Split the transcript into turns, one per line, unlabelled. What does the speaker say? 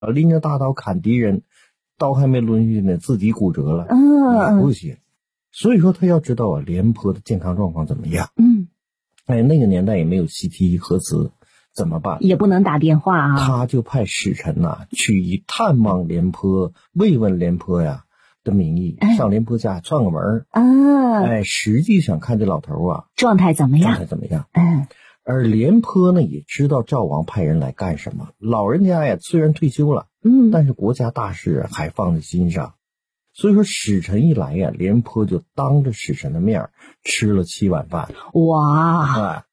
拎着大刀砍敌人，刀还没抡去呢，自己骨折了，也不行。所以说他要知道廉颇的健康状况怎么样。那个年代也没有CT核磁，怎么办？
也不能打电话啊。
他就派使臣去以探望廉颇、慰问廉颇的名义，上廉颇家串个门实际想看这老头
状态怎么样。
而廉颇呢也知道赵王派人来干什么，老人家虽然退休了，但是国家大事还放在心上。所以说使臣一来廉颇就当着使臣的面吃了7碗饭。
哇！